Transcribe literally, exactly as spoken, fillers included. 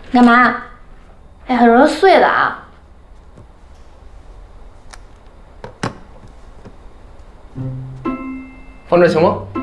干嘛？哎，很容易碎的啊。 放这行吗？